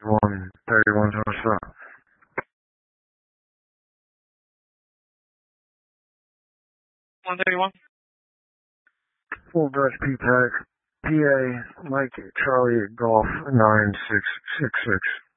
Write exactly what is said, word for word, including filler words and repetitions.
one thirty-one, what's up? one thirty-one? Full Dutch P-Pack, P A, Mike Charlie Golf nine six six six.